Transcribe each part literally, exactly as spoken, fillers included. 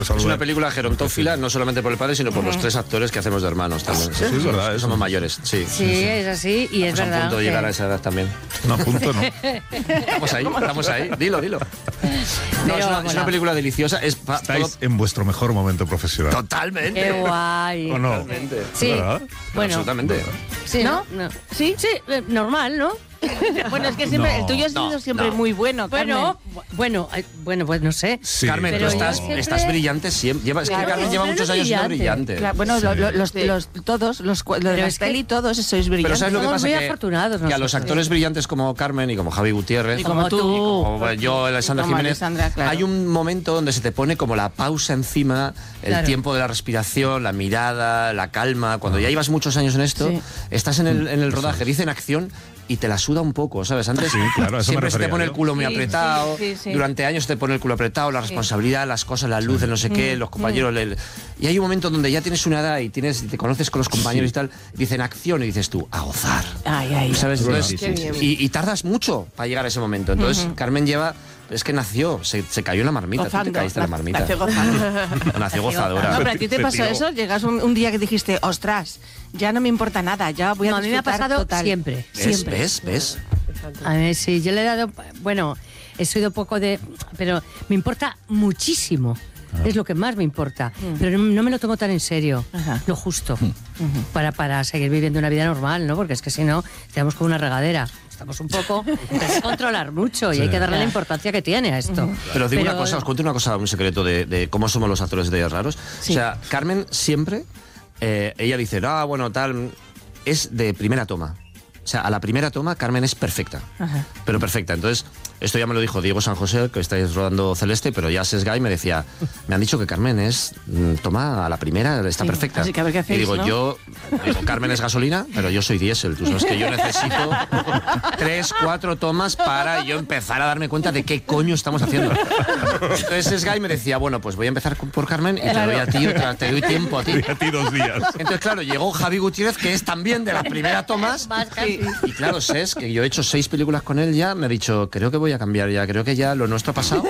Es una película gerontófila, no solamente por el padre, sino por los tres actores que hacemos de hermanos también. Sí, es verdad. Somos mayores, sí. Sí, sí, es así y es Estamos verdad. a punto de que... llegar a esa edad también. No, a punto no. Estamos ahí, estamos ahí. Dilo, dilo. No, Pero, es, una, bueno. es una película deliciosa. Es pa, Estáis todo... en vuestro mejor momento profesional. Totalmente. Qué guay. ¿O no? Totalmente. Sí, ¿Verdad? bueno. Absolutamente. Sí, ¿No? ¿no? ¿Sí? Sí, eh, normal, ¿no? Bueno, es que siempre, No, el tuyo ha sido no, siempre no. muy bueno, Bueno, Carmen. bu- bueno, ay, bueno, pues no sé. Sí, Carmen, tú pero estás, yo siempre- estás brillante siempre. Lleva, es que Claro, Carmen lleva pero muchos no años siendo brillante. brillante. Claro, bueno, Sí. lo- lo- los, Sí. los- todos, los, cua- lo de Pero la es que- peli, todos sois Pero brillantes. ¿sabes lo que Somos pasa? muy que, afortunados que a los nosotros. actores brillantes como Carmen y como Javi Gutiérrez, Y como tú. como yo, Alessandra Como Jiménez, Alessandra, claro. hay un momento donde se te pone como la pausa encima, el Claro. tiempo de la respiración, la mirada, la calma. Cuando ya llevas muchos años en esto, Sí. estás en el, en el rodaje, dicen acción y te la suda un poco, ¿sabes? Antes Sí, claro, a eso me siempre se te refería pone yo. el culo muy Sí, apretado, sí, sí, sí. durante años se te pone el culo apretado, la responsabilidad, las cosas, las luces, no sé qué, los compañeros... el- Y hay un momento donde ya tienes una edad y tienes, y te conoces con los compañeros y tal, dicen acción y dices tú, a gozar. Ay, ay. ¿Sabes? Entonces, Sí, sí, sí. Y, y tardas mucho para llegar a ese momento. Entonces, Carmen lleva... Es que nació, se, se cayó en la marmita. Tú te Gozando. caíste en la marmita. Nació gozando. Nació gozadora. No, pero a ti te Se pasó tiró. eso, llegas un, un día que dijiste, ostras, ya no me importa nada, ya voy a No, a mí me ha disfrutar pasado total. siempre. ¿Ves? Siempre. ¿Ves? ¿Ves? A ver, sí, yo le he dado, bueno, he sido poco de, pero me importa muchísimo. Es lo que más me importa, pero no, no me lo tomo tan en serio, Ajá. lo justo, para, para seguir viviendo una vida normal, ¿no? Porque es que si no, estamos como una regadera. Estamos un poco, hay que controlar mucho y hay que darle la importancia que tiene a esto. Pero os digo Pero- una cosa, os cuento una cosa, un secreto de, de cómo somos los actores de raros. Sí. O sea, Carmen siempre, eh, ella dice, ah, bueno, tal, es de primera toma. O sea, a la primera toma Carmen es perfecta, Ajá. pero perfecta. Entonces, esto ya me lo dijo Diego San José, que estáis rodando Celeste, pero ya Sesgay me decía, me han dicho que Carmen es, mm, toma, a la primera está Sí, perfecta. así que a ver qué hacéis, y digo, ¿no? yo, digo, Carmen es gasolina, pero yo soy diésel. Tú sabes que yo necesito tres, cuatro tomas para yo empezar a darme cuenta de qué coño estamos haciendo. Entonces Sesgay me decía, bueno, pues voy a empezar por Carmen y te doy a ti otra, te doy tiempo a ti. A ti dos días. Entonces, claro, llegó Javi Gutiérrez, que es también de las primeras tomas. Más casi. Y claro, Ses, que yo he hecho seis películas con él ya, me ha dicho, creo que voy a cambiar ya, creo que ya lo nuestro ha pasado.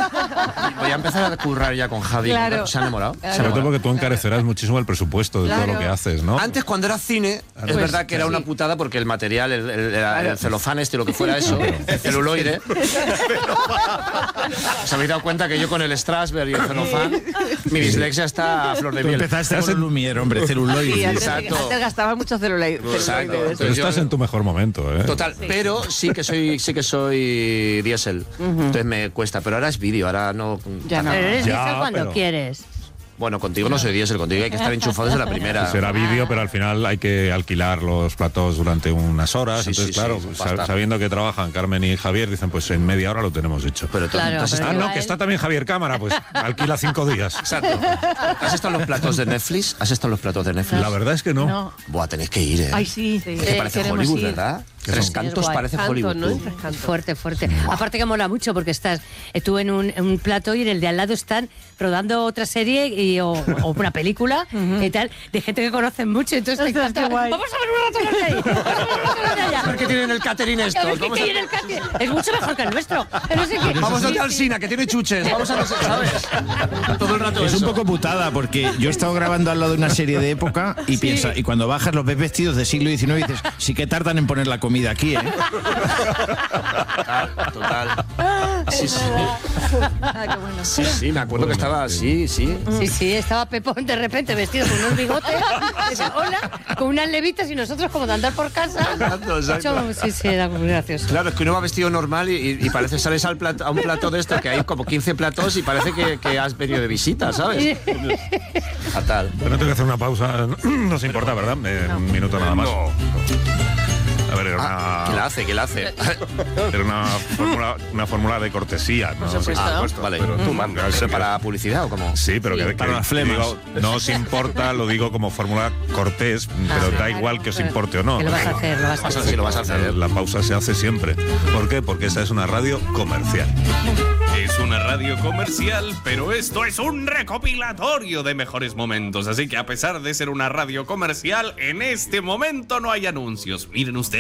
Y voy a empezar a currar ya con Javi. Claro. Se ha enamorado. se ha Sobre todo enamorado. porque tú encarecerás mucerísimo el presupuesto de todo Claro. lo que haces, ¿no? Antes, cuando era cine, es verdad que era una putada porque el material, el, el- el- el celofán este, lo que fuera eso, el celuloide. ¿Os habéis dado cuenta que yo con el Strasberg y el celofán, mi dislexia está a flor de Tú miel? empezaste con el Lumière, hombre, celuloide. Sí, antes, Exacto. antes gastaba mucho celuloide. Exacto. celuloide de eso. Pero estás yo- en tu mejor momento, ¿eh? Total, pero sí que soy sí que soy diésel. Entonces me cuesta, pero ahora es vídeo, ahora no. Ya no. Pero eres Ya, diésel cuando pero- quieres. Bueno, contigo no soy diésel, contigo hay que estar enchufado desde la primera. Será vídeo, pero al final hay que alquilar los platós durante unas horas. Sí, Entonces, sí, claro, sí, sa- basta. sabiendo que trabajan Carmen y Javier, dicen, pues en media hora lo tenemos hecho. Pero tú- Claro, tú has pero Ah, estado- no, igual- que está también Javier Cámara, pues alquila cinco días. Exacto. ¿Has estado en los platos de Netflix? ¿Has estado en los platos de Netflix? La verdad es que no. No. Buah, tenéis que ir, ¿eh? Ay, sí. Es que parece queremos Hollywood, ir. ¿verdad? Que Tres son- cantos Es guay. parece Canto, Hollywood. ¿no? tú. Tres cantos. Fuerte, fuerte. Aparte que mola mucho porque estás, eh, tú en un, en un plato y en el de al lado están rodando otra serie y, o, o una película y tal, de gente que conocen mucho. Entonces te Ostras, qué encanta. guay. Vamos a ver un rato de ahí. Vamos a ver un rato de allá. A ver qué tienen el catering A estos. ver qué Vamos hay a, en el catering. Es mucho mejor que el nuestro. No sé qué. vamos a Sí, ir al sí. cine, que tiene chuches. Vamos a ver, ¿sabes? Todo el rato Es un eso. poco putada porque yo he estado grabando al lado de una serie de época y piensa, y cuando bajas los ves vestidos de siglo diecinueve y dices, sí que tardan en poner la comida aquí, ¿eh? Total, total. Sí, sí. Ah, qué bueno. Sí, sí, me acuerdo que estaba así, sí. Sí, sí, estaba Pepón de repente vestido con unos bigotes, decía, hola, con unas levitas y nosotros como de andar por casa. Exacto, exacto. Hecho- sí, sí, era muy gracioso. Claro, es que uno va vestido normal y, y parece sales al plato, a un plato de esto que hay como quince platos y parece que, que has venido de visita, ¿sabes? Fatal. Pero tengo que hacer una pausa. No se importa, ¿verdad? Eh, Un minuto nada más. A ver, era Ah, una, ¿qué la hace? ¿Qué la hace? era una fórmula, una fórmula de cortesía, ¿no? Por supuesto. Ah, vale. Pero tú mandas. ¿Eso para publicidad o cómo? Sí, pero que, que- para las que flemas. digo, no os importa, lo digo como fórmula cortés, pero da igual que os importe o no. Que lo vas a hacer, lo vas a Vas a hacer. sí, lo vas a hacer. La pausa se hace siempre. ¿Por qué? Porque esta es una radio comercial. Es una radio comercial, pero esto es un recopilatorio de mejores momentos. Así que a pesar de ser una radio comercial, en este momento no hay anuncios. Miren ustedes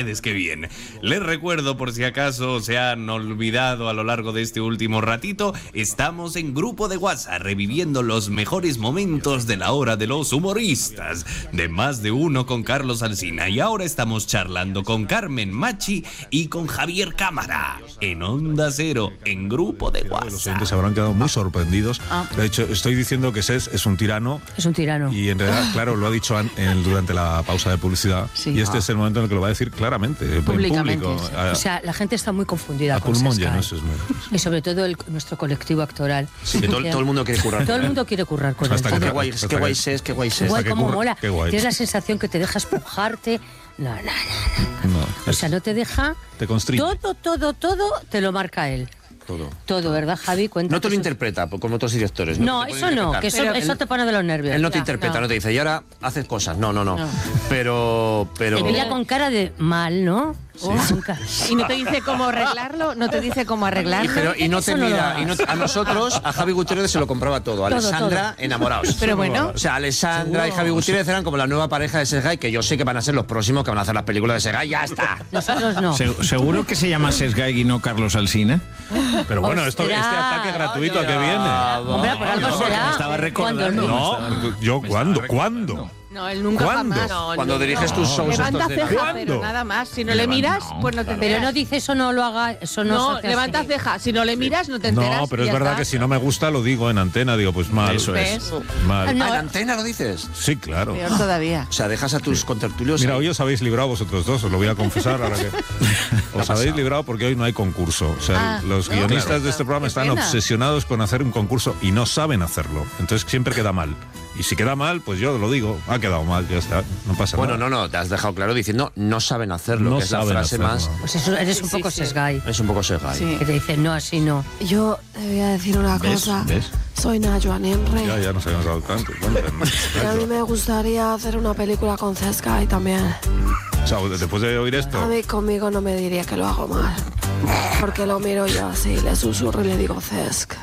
ustedes qué bien. Les recuerdo, por si acaso se han olvidado a lo largo de este último ratito, estamos en grupo de WhatsApp reviviendo los mejores momentos de la hora de los humoristas, de Más de Uno con Carlos Alsina. Y ahora estamos charlando con Carmen Machi y con Javier Cámara en Onda Cero, en grupo de WhatsApp. Los oyentes se habrán quedado muy sorprendidos. Ah. De hecho, estoy diciendo que Ses es un tirano. Es un tirano. Y en realidad, claro, lo ha dicho an- en- durante la pausa de publicidad. Sí. Y este Ah. es el momento en el que lo va a decir claramente, en Públicamente, público. sí. A, O sea, la gente está muy confundida a con pulmón Sesca, lleno, ¿eh? eso es muy... Y sobre todo el- nuestro colectivo actoral. Sí, que todo, todo el mundo quiere currar. Todo el mundo quiere currar con Hasta él. que Qué te- guay, hasta qué que- guay es, qué guay es. Guay, que cómo curra- mola. qué guay. Tienes la sensación que te deja espujarte. No, no, no. No, O es- sea, no te deja. te constriñe. Todo, todo, todo te lo marca él. Todo. Todo, ¿verdad, Javi? Cuenta No te lo interpreta, pues, como otros directores. No, te puede eso no, interpretar. que eso, Pero eso él, te pone de los nervios. él no te Ya, interpreta, no. te dice, y ahora haces cosas. No, no, no. No. Pero, pero... Te mira con cara de mal, ¿no? Oh, con ca- Y no te dice cómo arreglarlo, no te dice cómo Y, arreglarlo. pero, y no te Eso no lo mira, hagas. y no- a nosotros, a Javi Gutiérrez se lo compraba todo. A Todo, Alessandra, todo. enamorados. Pero bueno. O sea, Alessandra y Javi Gutiérrez eran como la nueva pareja de Sergay, que yo sé que van a ser los próximos que van a hacer las películas de Sergay. ¡Ya está! Nosotros no. Se- ¿Seguro que se llama Sesgay y no Carlos Alsina? Pero bueno, esto, este Ostras. ataque gratuito, ¿a qué viene? Hombre, por algo No, porque será. me estaba recordando. Cuando- No, yo, ¿cuándo? ¿Cuándo? No, él nunca ¿Cuándo? jamás. Cuando diriges tus shows Levanta estos de... ceja, ¿Cuándo? pero nada más. Si no le miras, pues no te Pero enteras. no dice eso, no lo haga. Eso no, No, se hace levanta así. ceja. Si no le miras, no te enteras. No, pero y es ya verdad está. que si no me gusta lo digo en antena, digo, pues mal. Eso es. ¿Ves? Mal. Ah, no. ¿Ah, en antena lo dices? Sí, claro. Peor todavía. O sea, dejas a tus contertulios... Mira, ahí. hoy os habéis librado vosotros dos, os lo voy a confesar ahora que... Os habéis librado porque hoy no hay concurso. O sea, Ah, los ¿no? guionistas Claro. de este programa Qué están pena. obsesionados con hacer un concurso y no saben hacerlo. Entonces siempre queda mal. Y si queda mal, pues yo lo digo, ha quedado mal, ya está, no pasa Bueno, nada. no, no, te has dejado claro diciendo no saben hacerlo, No que es la saben frase hacerlo. más... Pues eso, eres un Sí, poco sí. sesgay. Es un poco Sergay. Sí. Que te dice, no, así no. Yo te voy a decir una ¿Ves? cosa. ¿Ves? Soy Nayoan Henry. Ya, ya nos habíamos dado tanto. Y a mí me gustaría hacer una película con Sesgay también. O sea, después de oír A esto, mí conmigo no me diría que lo hago mal. Porque lo miro yo así, le susurro y le digo Cesc.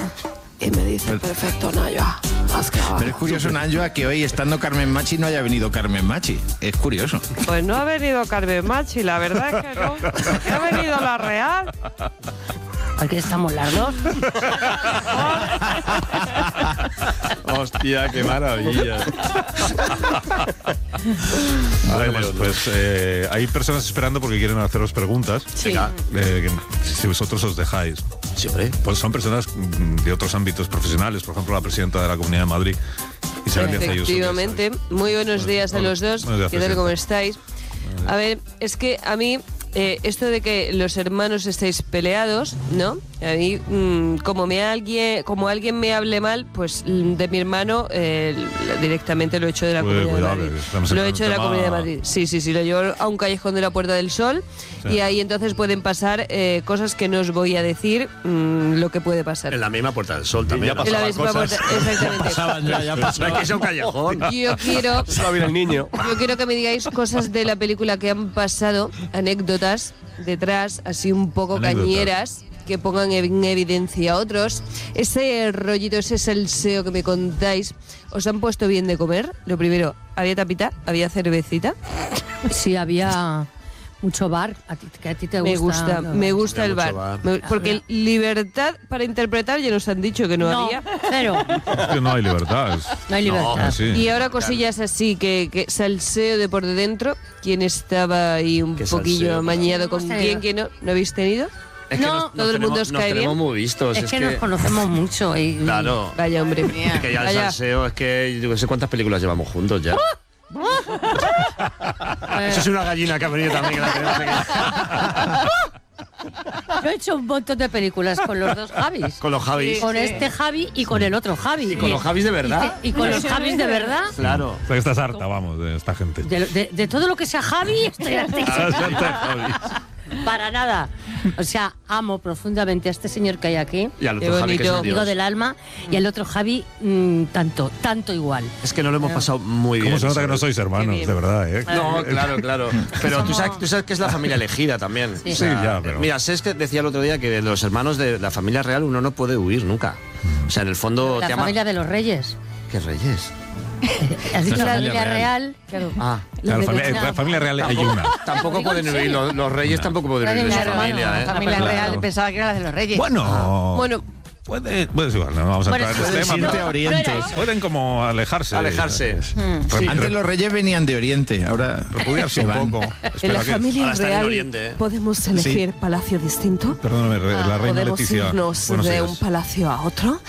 Y me dice, perfecto, Nayoa. Has clavado. Pero es curioso, Nanjoa, que hoy estando Carmen Machi no haya venido Carmen Machi. Es curioso. Pues no ha venido Carmen Machi, la verdad es que no. Que ha venido la Real. Aquí estamos las dos. Hostia, qué maravilla. bueno, pues, pues, eh, hay personas esperando porque quieren haceros preguntas. Sí. Venga. Eh, que si vosotros os dejáis. Siempre. Pues son personas mm, de otros ámbitos profesionales, por ejemplo, la presidenta de la Comunidad de Madrid, Isabel Díaz Ayuso. Efectivamente. Muy buenos días a los dos. Buenos días, ¿Qué tal? ¿Cómo presidenta. estáis? A ver, es que a mí eh, esto de que los hermanos estéis peleados, ¿no? A mí, mm, como me alguien, como alguien me hable mal, pues mm, de mi hermano eh, directamente lo he hecho de la Pues, Comunidad cuidado, de que Madrid. estamos Lo en he un hecho de la tema- Comunidad de Madrid. Sí, sí, sí, lo llevo a un callejón de la Puerta del Sol Sí. y ahí entonces pueden pasar eh, cosas que no os voy a decir mm, lo que puede pasar. En la misma Puerta del Sol también. ya En la pasaban misma cosas. puerta, exactamente. Pasaban ya, ya No es que sea un callejón. Yo quiero, Va a venir el niño. yo quiero que me digáis cosas de la película que han pasado, anécdotas detrás, así un poco Anécdotas. cañeras, que pongan en evidencia a otros. Ese rollito, ese salseo que me contáis, ¿os han puesto bien de comer? Lo primero, ¿había tapita? ¿Había cervecita? Sí, había mucho bar. A ti, que a ti te gusta. Me gusta, no, me no. gusta el mucho bar. bar. Me- porque libertad para interpretar ya nos han dicho que no, No, había. cero. Es que no hay libertad. es- No hay libertad. Ah, sí. Y ahora cosillas así, que, que salseo de por dentro. ¿Quién estaba ahí un ¿Qué poquillo salseo? amañado con Hemos tenido. quién que no? ¿No habéis tenido? Es que No, nos, nos todo el mundo tenemos, os nos cae tenemos bien. muy vistos. Es, que, nos conocemos mucho. Y, Claro. Vaya, hombre. Es que ya el Vaya. salseo, es que yo no sé cuántas películas llevamos juntos ya. Eso es una gallina que ha venido también. Que la tenemos aquí. Yo he hecho un montón de películas con los dos Javis. Con los Javis. Con este Javi y con el otro Javi. Y con los Javis de verdad. Y, y con los Javis de verdad. Claro. O sea, que estás harta, vamos, de esta gente. De, de- de todo lo que sea Javi, estoy hartísima. Para nada. O sea, amo profundamente a este señor que hay aquí. Y al Qué otro Javi, que es bonito. un Amigo dios. del alma. Y al otro Javi, mm, tanto, tanto igual. Es que no lo hemos pasado muy bien. ¿Cómo se nota que no ¿sabes? sois hermanos, Qué bien. de verdad, eh? No, claro, claro. Pero tú Somos- sabes, tú sabes que es la familia elegida también. Sí. Sí, ya, pero- Mira, Sés que decía el otro día que de los hermanos de la familia real uno no puede huir nunca. O sea, en el fondo La te ama... familia de los reyes. ¿Qué reyes? Has dicho La la familia familia real. real. Claro. Ah, Claro, la familia, la familia real hay una. tampoco pueden huir, los, los reyes tampoco pueden huir de su Claro, familia, claro. ¿eh? Familia Claro. real, pensaba que era la de los reyes. Bueno, Bueno, puede, puede igual, no vamos a Bueno, entrar en puedes este tema. irte pero a Oriente. Pueden como alejarse. Alejarse. Re- Antes re- los reyes venían de Oriente, ahora repudiarse se un van. poco. En Espera, la que- familia Ahora están en real Oriente, ¿eh? podemos elegir palacio distinto. Perdóname, re- la reina Podemos Leticia. irnos buenos de días. un palacio a otro.